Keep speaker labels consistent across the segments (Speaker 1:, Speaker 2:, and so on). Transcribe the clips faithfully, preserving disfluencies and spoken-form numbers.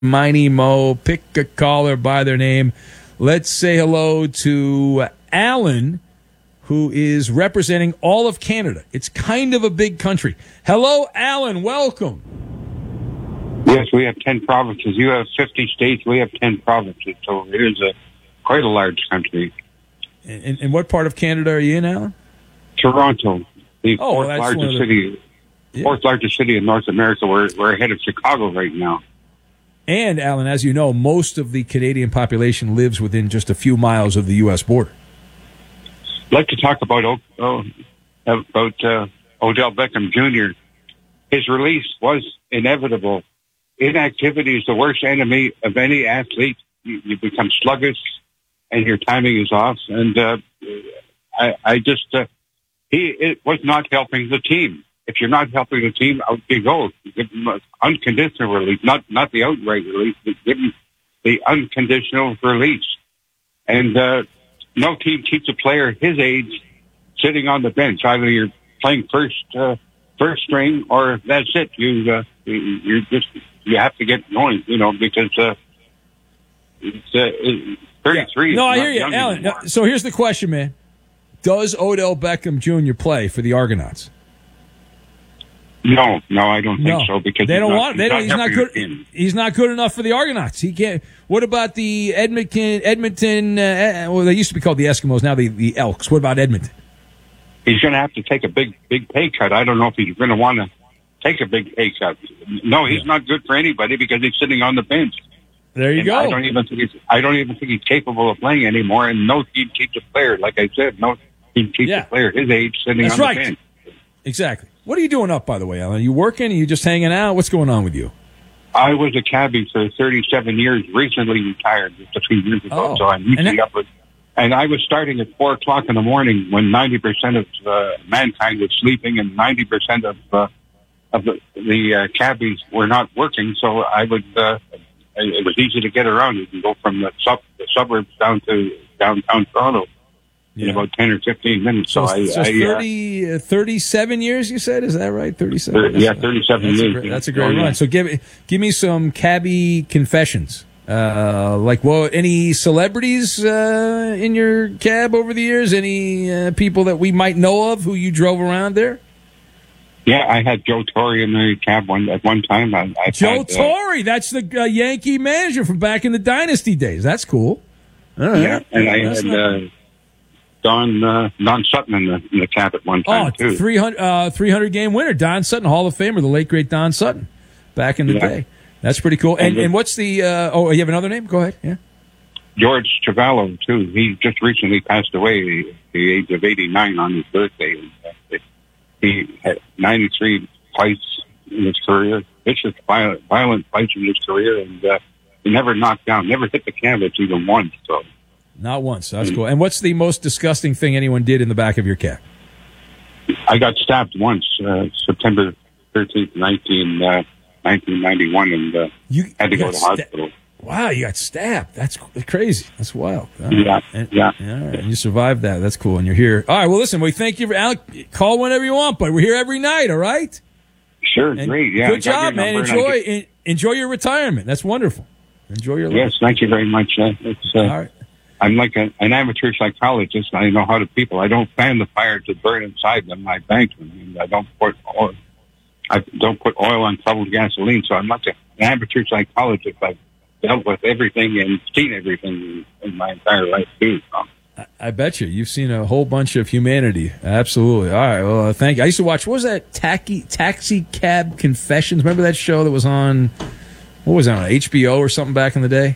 Speaker 1: Miney Mo, pick a caller by their name. Let's say hello to Alan, who is representing all of Canada. It's kind of a big country. Hello, Alan. Welcome.
Speaker 2: Yes, we have ten provinces. You have fifty states. We have ten provinces. So it is a quite a large country.
Speaker 1: And, and what part of Canada are you in, Alan?
Speaker 2: Toronto, the
Speaker 1: Oh,
Speaker 2: fourth
Speaker 1: well, that's
Speaker 2: largest
Speaker 1: one of the-
Speaker 2: city,
Speaker 1: Yeah.
Speaker 2: fourth largest city in North America. We're we're ahead of Chicago right now.
Speaker 1: And, Alan, as you know, most of the Canadian population lives within just a few miles of the U S border.
Speaker 2: I'd like to talk about O- oh, about uh, Odell Beckham Junior His release was inevitable. Inactivity is the worst enemy of any athlete. You, you become sluggish, and your timing is off. And uh, I, I just uh, he it was not helping the team. If you're not helping the team, out you go. Give them an unconditional release, not not the outright release, but give them the unconditional release. And uh, no team keeps a player his age sitting on the bench. Either you're playing first uh, first string, or that's it. You uh, you just you have to get going, you know, because uh, it's, uh, it's thirty-three.
Speaker 1: Yeah. No, I
Speaker 2: is
Speaker 1: hear
Speaker 2: not
Speaker 1: you,
Speaker 2: young
Speaker 1: Alan.
Speaker 2: anymore.
Speaker 1: No, so here's the question, man. Does Odell Beckham Junior play for the Argonauts?
Speaker 2: No, no, I don't think
Speaker 1: No,
Speaker 2: so because
Speaker 1: they
Speaker 2: he's
Speaker 1: don't
Speaker 2: not,
Speaker 1: want. They don't, he's not
Speaker 2: helping
Speaker 1: good.
Speaker 2: the team.
Speaker 1: He's not good enough for the Argonauts. He can't. What about the Edmonton? Edmonton. Uh, well, they used to be called the Eskimos. Now the the Elks. What about Edmonton?
Speaker 2: He's going to have to take a big, big pay cut. I don't know if he's going to want to take a big pay cut. No, he's
Speaker 1: Yeah.
Speaker 2: not good for anybody because he's sitting on the bench.
Speaker 1: There you
Speaker 2: And
Speaker 1: go.
Speaker 2: I don't even think he's. I don't even think he's capable of playing anymore. And no team keeps a player, like I said, no team keeps
Speaker 1: Yeah.
Speaker 2: a player his age sitting
Speaker 1: That's
Speaker 2: on
Speaker 1: right.
Speaker 2: the bench.
Speaker 1: Exactly. What are you doing up, by the way, Alan? Are you working? Are you just hanging out? What's going on with you?
Speaker 2: I was a cabbie for thirty-seven years. Recently retired just a few years ago,
Speaker 1: Oh.
Speaker 2: so I'm
Speaker 1: And
Speaker 2: usually
Speaker 1: that-
Speaker 2: up with. And I was starting at four o'clock in the morning when ninety percent of uh, mankind was sleeping and ninety percent of uh, of the, the uh, cabbies were not working. So I would. Uh, it was easy to get around. You can go from the, sub, the suburbs down to downtown Toronto in
Speaker 1: Yeah.
Speaker 2: about ten or fifteen minutes. So,
Speaker 1: So,
Speaker 2: I,
Speaker 1: so
Speaker 2: I uh,
Speaker 1: thirty, uh, thirty-seven years, you said? Is that right? thirty-seven?
Speaker 2: Thir- yeah,
Speaker 1: That's-
Speaker 2: thirty-seven
Speaker 1: that's
Speaker 2: years,
Speaker 1: A great,
Speaker 2: yeah.
Speaker 1: that's a great
Speaker 2: Oh, yeah.
Speaker 1: run. So give, give me some cabbie confessions. Uh, like, well, any celebrities uh, in your cab over the years? Any uh, people that we might know of who you drove around there?
Speaker 2: yeah, I had Joe Torre in the cab one at one time. I, I
Speaker 1: Joe
Speaker 2: had, uh,
Speaker 1: Torre, that's the uh, Yankee manager from back in the Dynasty days. That's cool. All right.
Speaker 2: Yeah, and I
Speaker 1: That's
Speaker 2: had
Speaker 1: not-
Speaker 2: uh, Don uh, Don Sutton in the, in the cab at one time
Speaker 1: Oh,
Speaker 2: too.
Speaker 1: three hundred, uh, three hundred game winner, Don Sutton, Hall of Famer, the late great Don Sutton, back in the
Speaker 2: Yeah.
Speaker 1: day. That's pretty cool. And
Speaker 2: And the-
Speaker 1: and what's the? Uh, oh, you have another name? Go ahead. Yeah.
Speaker 2: George Chavallo too. He just recently passed away at the age of eighty-nine on his birthday. And, uh, he had ninety-three fights in his career, vicious, violent, violent fights in his career, and uh, he never knocked down, never hit the canvas even once. So
Speaker 1: Not once. That's cool. And what's the most disgusting thing anyone did in the back of your cab?
Speaker 2: I got stabbed once, uh, September thirteenth, nineteen uh, nineteen ninety-one, and uh,
Speaker 1: You
Speaker 2: had to
Speaker 1: you
Speaker 2: go
Speaker 1: got
Speaker 2: to
Speaker 1: sta-
Speaker 2: hospital.
Speaker 1: Wow, you got stabbed. That's crazy. That's wild. All right.
Speaker 2: Yeah,
Speaker 1: And,
Speaker 2: yeah.
Speaker 1: All right. And you survived that. That's cool. And you're here. All right. Well, listen, we thank you for Alec. Call whenever you want, but we're here every night. All right.
Speaker 2: Sure,
Speaker 1: And
Speaker 2: great. Yeah, I
Speaker 1: Good
Speaker 2: got your
Speaker 1: job, man.
Speaker 2: number, and I
Speaker 1: Enjoy
Speaker 2: get-
Speaker 1: en- enjoy your retirement. That's wonderful. Enjoy your life.
Speaker 2: Yes, thank you very much. Uh, it's, uh,
Speaker 1: All right.
Speaker 2: I'm like a, an amateur psychologist. I know how to people. I don't fan the fire to burn inside them. I bank them. And I don't put oil. I don't put oil on troubled gasoline. So I'm like a, an amateur psychologist. I've dealt with everything and seen everything in, in my entire life too. So.
Speaker 1: I, I bet you. You've seen a whole bunch of humanity. Absolutely. All right. Well, uh, thank you. I used to watch, what was that? Taxi, Taxi Cab Confessions. Remember that show that was on, what was that, on H B O or something back in the day?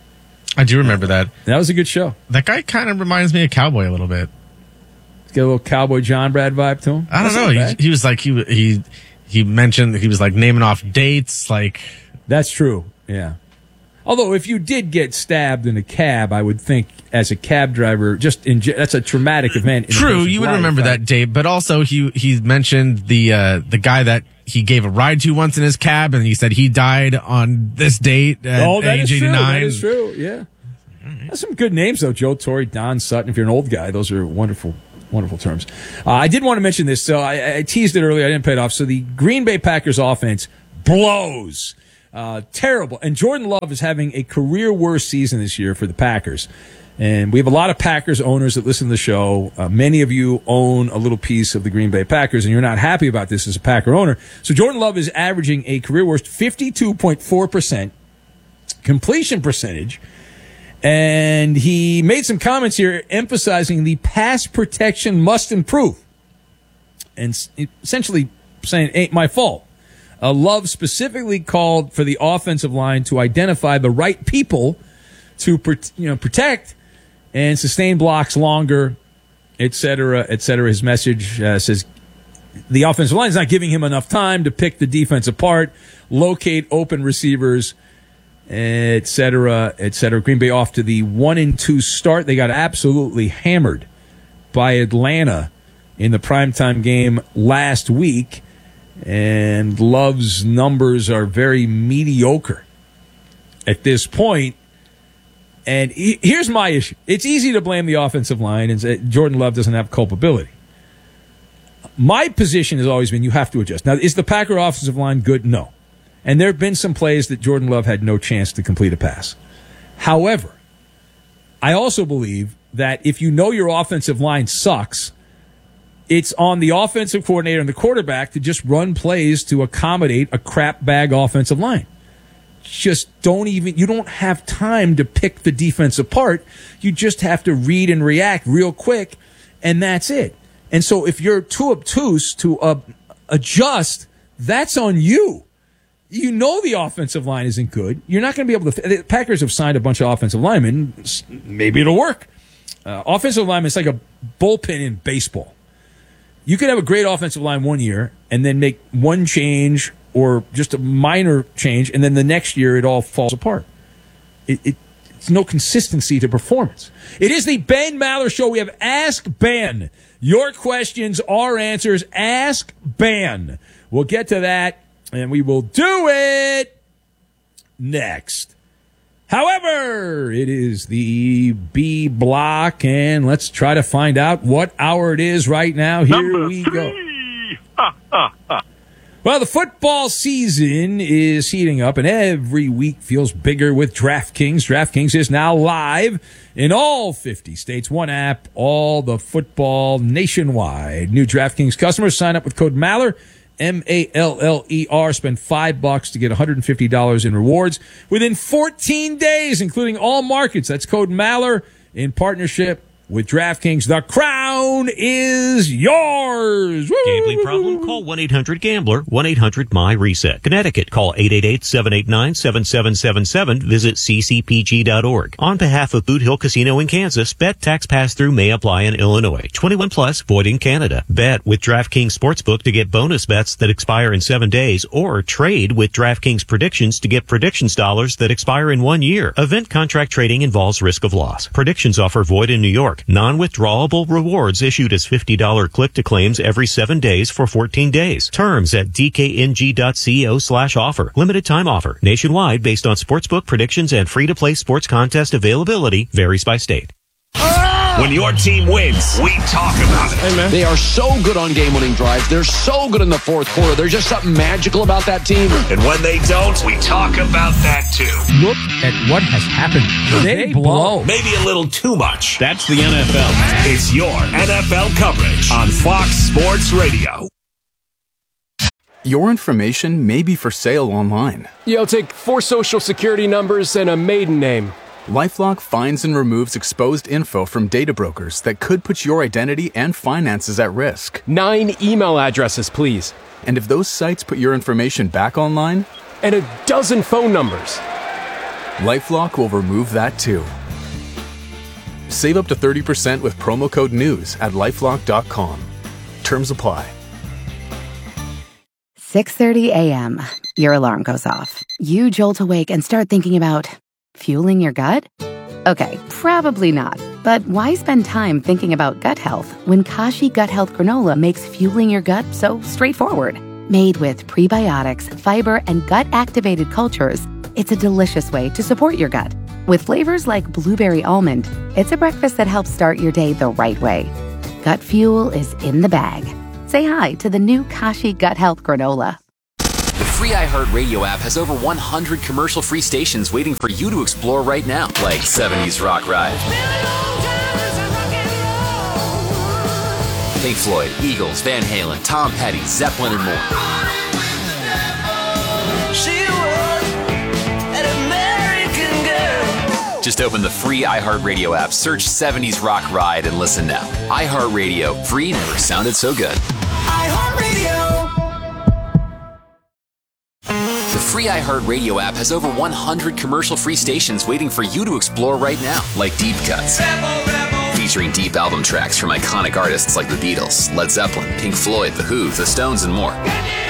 Speaker 3: I do remember that.
Speaker 1: That was a good show.
Speaker 3: That guy kind of reminds me of Cowboy a little bit.
Speaker 1: Get a little Cowboy John Brad vibe to him.
Speaker 3: I don't
Speaker 1: That's
Speaker 3: know.
Speaker 1: not
Speaker 3: He,
Speaker 1: bad.
Speaker 3: he was like he he he mentioned he was like naming off dates. Like
Speaker 1: That's true. Yeah. Although, if you did get stabbed in a cab, I would think, as a cab driver, just in ge- that's a traumatic event. In a
Speaker 3: true,
Speaker 1: person's
Speaker 3: you would
Speaker 1: life.
Speaker 3: remember that date. But also he he mentioned the uh, the guy that he gave a ride to once in his cab, and he said he died on this date at
Speaker 1: Oh, that is
Speaker 3: age
Speaker 1: true.
Speaker 3: eighty-nine.
Speaker 1: That is true. Yeah. That's some good names, though. Joe Torre, Don Sutton. If you're an old guy, those are wonderful, wonderful terms. Uh, I did want to mention this. So I, I teased it earlier. I didn't pay it off. So the Green Bay Packers offense blows Uh, terrible. And Jordan Love is having a career worst season this year for the Packers. And we have a lot of Packers owners that listen to the show. Uh, many of you own a little piece of the Green Bay Packers, and you're not happy about this as a Packer owner. So Jordan Love is averaging a career worst fifty-two point four percent completion percentage. And he made some comments here emphasizing the pass protection must improve. And essentially saying, it ain't my fault. Uh, Love specifically called for the offensive line to identify the right people to you know protect and sustain blocks longer, et cetera, et cetera. His message uh, says the offensive line is not giving him enough time to pick the defense apart, locate open receivers, et cetera, et cetera. Green Bay off to the one and two start. They got absolutely hammered by Atlanta in the primetime game last week. And Love's numbers are very mediocre at this point. And he, here's my issue. It's easy to blame the offensive line and say Jordan Love doesn't have culpability. My position has always been you have to adjust. Now, is the Packer offensive line good? No. And there have been some plays that Jordan Love had no chance to complete a pass. However, I also believe that if you know your offensive line sucks, it's on the offensive coordinator and the quarterback to just run plays to accommodate a crap bag offensive line. Just don't even, you don't have time to pick the defense apart. You just have to read and react real quick, and that's it. And so if you're too obtuse to uh, adjust, that's on you. You know the offensive line isn't good. You're not going to be able to, the Packers have signed a bunch of offensive linemen. Maybe it'll work. Uh, offensive linemen, it's like a bullpen in baseball. You could have a great offensive line one year and then make one change or just a minor change, and then the next year it all falls apart. It, it, it's no consistency to performance. It is the Ben Maller Show. We have Ask Ben. Your questions, our answers. Ask Ben. We'll get to that, and we will do it next. However, it is the B block, and let's try to find out what hour it is right now. Here
Speaker 4: Number
Speaker 1: we
Speaker 4: three.
Speaker 1: go.
Speaker 4: Ha, ha, ha.
Speaker 1: Well, the football season is heating up, and every week feels bigger with DraftKings. DraftKings is now live in all fifty states. One app, all the football nationwide. New DraftKings customers sign up with code Maller. M A L L E R. Spend five bucks to get one hundred fifty dollars in rewards within fourteen days, including all markets. That's code Maller in partnership with DraftKings. The crown is yours. Woo!
Speaker 5: Gambling problem? Call one eight hundred gambler, one eight hundred M Y reset. Connecticut, call eight eight eight, seven eight nine, seven seven seven seven. Visit c c p g dot org. On behalf of Boot Hill Casino in Kansas, bet tax pass-through may apply in Illinois. twenty-one plus, void in Canada. Bet with DraftKings Sportsbook to get bonus bets that expire in seven days, or trade with DraftKings Predictions to get predictions dollars that expire in one year. Event contract trading involves risk of loss. Predictions offer void in New York. Non-withdrawable rewards issued as fifty dollars click-to-claims every seven days for fourteen days. Terms at d k n g dot co slash offer. Limited time offer. Nationwide based on sportsbook predictions and free-to-play sports contest availability. Varies by state.
Speaker 6: When your team wins, we talk about it.
Speaker 7: Hey, man. They are so good on game-winning drives. They're so good in the fourth quarter. There's just something magical about that team.
Speaker 6: And when they don't, we talk about that too.
Speaker 1: Look at what has happened. They, they blow.
Speaker 6: Maybe a little too much.
Speaker 8: That's the N F L.
Speaker 6: It's your N F L coverage on Fox Sports Radio.
Speaker 9: Your information may be for sale online.
Speaker 10: Yeah, I'll take four social security numbers and a maiden name.
Speaker 9: LifeLock finds and removes exposed info from data brokers that could put your identity and finances at risk.
Speaker 10: Nine email addresses, please.
Speaker 9: And if those sites put your information back online?
Speaker 10: And a dozen phone numbers.
Speaker 9: LifeLock will remove that too. Save up to thirty percent with promo code NEWS at lifelock dot com. Terms apply.
Speaker 11: six thirty a.m. Your alarm goes off. You jolt awake and start thinking about fueling your gut? Okay, probably not. But why spend time thinking about gut health when Kashi Gut Health Granola makes fueling your gut so straightforward? Made with prebiotics, fiber, and gut-activated cultures, it's a delicious way to support your gut. With flavors like blueberry almond, it's a breakfast that helps start your day the right way. Gut fuel is in the bag. Say hi to the new Kashi Gut Health Granola.
Speaker 4: The free iHeartRadio app has over one hundred commercial-free stations waiting for you to explore right now, like seventies Rock Ride, Pink Floyd, Eagles, Van Halen, Tom Petty, Zeppelin, and more. She was an American girl. Just open the free iHeartRadio app, search seventies Rock Ride, and listen now. iHeartRadio, free never sounded so good. iHeartRadio. The free iHeartRadio app has over one hundred commercial-free stations waiting for you to explore right now, like Deep Cuts, featuring deep album tracks from iconic artists like the Beatles, Led Zeppelin, Pink Floyd, The Who, The Stones, and more.